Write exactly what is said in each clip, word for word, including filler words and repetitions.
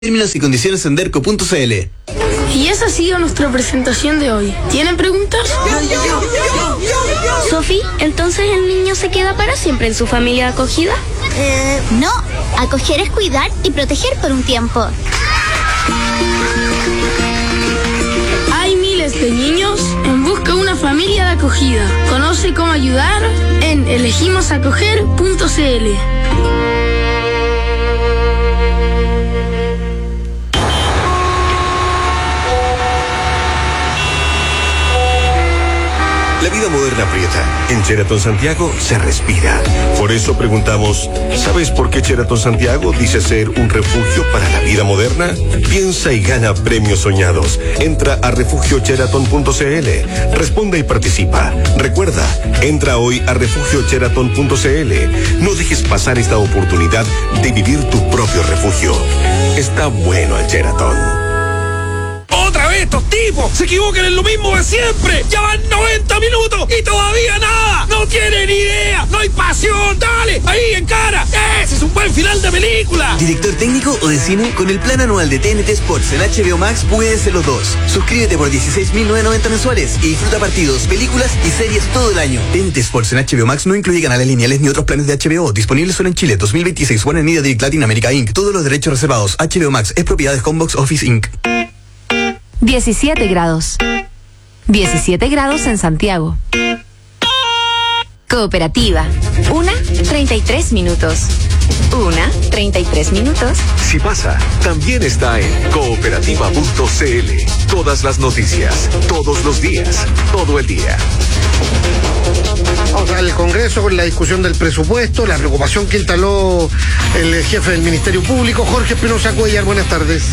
Términos y condiciones en derco punto c l. Y esa ha sido nuestra presentación de hoy. ¿Tienen preguntas? Sofi, ¿entonces el niño se queda para siempre en su familia acogida? Eh, no, acoger es cuidar y proteger por un tiempo. Hay miles de niños en busca de una familia de acogida. Conoce cómo ayudar en elegimos acoger punto c l. La vida moderna aprieta. En Sheraton Santiago se respira. Por eso preguntamos, ¿sabes por qué Sheraton Santiago dice ser un refugio para la vida moderna? Piensa y gana premios soñados. Entra a refugio sheraton punto c l. Responde y participa. Recuerda, entra hoy a refugio sheraton punto c l. No dejes pasar esta oportunidad de vivir tu propio refugio. Está bueno el Sheraton. ¡Otra vez estos tipos! ¡Se equivocan en lo mismo de siempre! ¡Ya van noventa minutos y todavía nada! ¡No tienen idea! ¡No hay pasión! ¡Dale! ¡Ahí, en cara! ¡Ese es un buen final de película! ¿Director técnico o de cine? Con el plan anual de T N T Sports en H B O Max puedes ser los dos. Suscríbete por dieciséis mil novecientos noventa mensuales y disfruta partidos, películas y series todo el año. T N T Sports en H B O Max no incluye canales lineales ni otros planes de H B O. Disponibles solo en Chile. dos mil veintiséis. Warner Media Direct Latin America incorporated. Todos los derechos reservados. H B O Max es propiedad de Homebox Office incorporated. diecisiete grados. diecisiete grados en Santiago. Cooperativa. Una, treinta y tres minutos. Una, treinta y tres minutos. Si pasa, también está en cooperativa punto c l. Todas las noticias, todos los días, todo el día. Vamos al Congreso con la discusión del presupuesto, la preocupación que instaló el jefe del Ministerio Público, Jorge Espinosa Cuellar. Buenas tardes.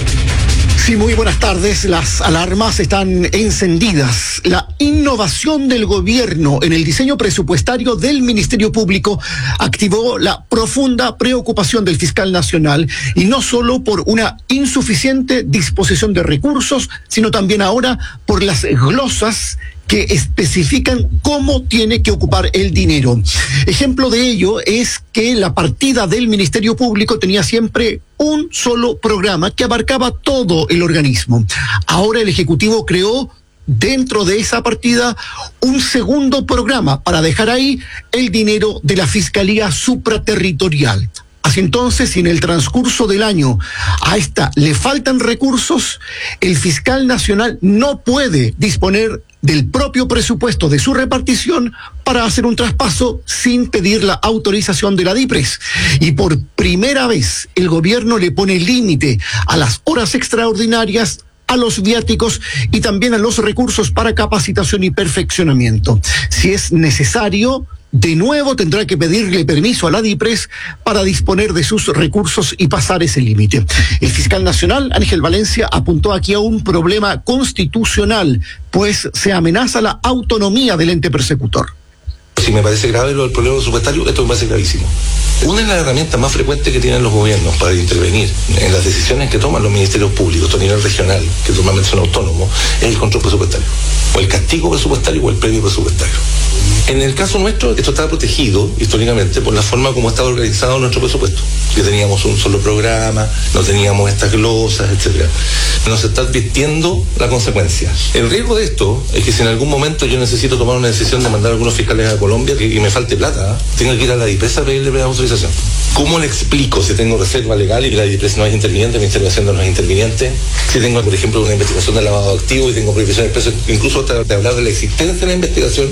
Sí, muy buenas tardes. Las alarmas están encendidas. La innovación del gobierno en el diseño presupuestario del Ministerio Público activó la profunda preocupación del fiscal nacional, y no solo por una insuficiente disposición de recursos, sino también ahora por las glosas que especifican cómo tiene que ocupar el dinero. Ejemplo de ello es que la partida del Ministerio Público tenía siempre un solo programa que abarcaba todo el organismo. Ahora el Ejecutivo creó dentro de esa partida un segundo programa para dejar ahí el dinero de la Fiscalía Supraterritorial. Así entonces, si en el transcurso del año a esta le faltan recursos, el fiscal nacional no puede disponer del propio presupuesto de su repartición para hacer un traspaso sin pedir la autorización de la DIPRES. Y por primera vez el gobierno le pone límite a las horas extraordinarias, a los viáticos y también a los recursos para capacitación y perfeccionamiento. Si es necesario, de nuevo tendrá que pedirle permiso a la DIPRES para disponer de sus recursos y pasar ese límite. El fiscal nacional, Ángel Valencia, apuntó aquí a un problema constitucional, pues se amenaza la autonomía del ente persecutor. Si me parece grave lo del problema presupuestario, esto me parece gravísimo. Una de las herramientas más frecuentes que tienen los gobiernos para intervenir en las decisiones que toman los ministerios públicos a nivel regional, que normalmente son autónomos, es el control presupuestario, o el castigo presupuestario o el premio presupuestario. En el caso nuestro, esto está protegido históricamente por la forma como estaba organizado nuestro presupuesto, que teníamos un solo programa, no teníamos estas glosas, etcétera. Nos está advirtiendo la consecuencia. El riesgo de esto es que si en algún momento yo necesito tomar una decisión de mandar a algunos fiscales a Colombia y me falte plata, tengo que ir a la DIPRES a pedirle autorización. ¿Cómo le explico si tengo reserva legal y que la DIPRES no es interviniente, el Ministerio de Hacienda no es interviniente? Si tengo, por ejemplo, una investigación de lavado de activos y tengo prohibición expresa, incluso hasta de hablar de la existencia de la investigación.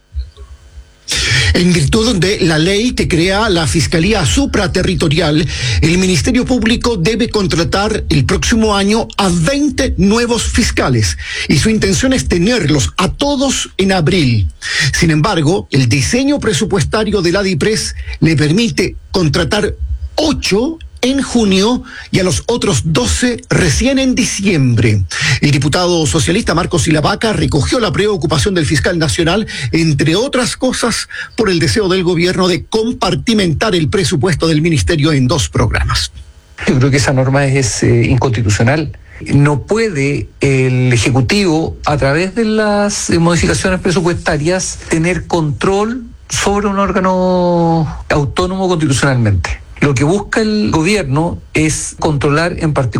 En virtud de la ley que crea la Fiscalía Supraterritorial, el Ministerio Público debe contratar el próximo año a veinte nuevos fiscales, y su intención es tenerlos a todos en abril. Sin embargo, el diseño presupuestario de la DIPRES le permite contratar ocho en junio y a los otros doce recién en diciembre. El diputado socialista Marcos Silavaca recogió la preocupación del fiscal nacional, entre otras cosas, por el deseo del gobierno de compartimentar el presupuesto del ministerio en dos programas. Yo creo que esa norma es eh, inconstitucional. No puede el Ejecutivo, a través de las modificaciones presupuestarias, tener control sobre un órgano autónomo constitucionalmente. Lo que busca el gobierno es controlar en particular